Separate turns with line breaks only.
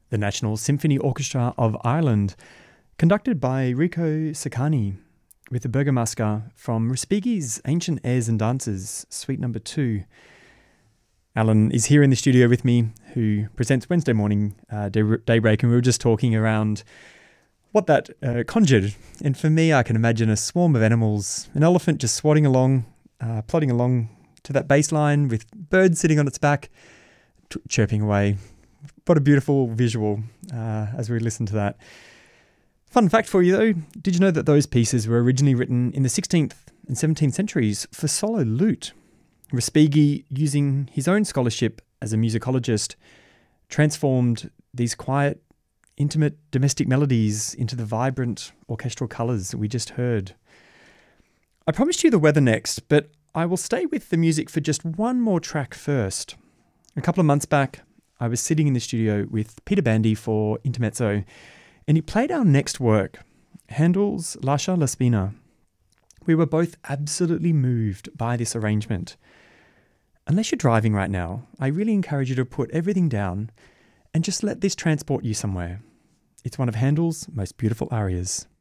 the National Symphony Orchestra of Ireland, conducted by Rico Saccani, with the Bergamasca from Respighi's Ancient Airs and Dances, Suite Number 2. Alan is here in the studio with me, who presents Wednesday morning Daybreak, and we were just talking around what that conjured. And for me, I can imagine a swarm of animals, an elephant just plodding along to that bass line with birds sitting on its back, chirping away. What a beautiful visual as we listen to that. Fun fact for you though, did you know that those pieces were originally written in the 16th and 17th centuries for solo lute? Respighi, using his own scholarship as a musicologist, transformed these quiet, intimate domestic melodies into the vibrant orchestral colours that we just heard. I promised you the weather next, but I will stay with the music for just one more track first. A couple of months back, I was sitting in the studio with Peter Bandy for Intermezzo, and he played our next work, Handel's Lascia la Spina. We were both absolutely moved by this arrangement. Unless you're driving right now, I really encourage you to put everything down and just let this transport you somewhere. It's one of Handel's most beautiful arias.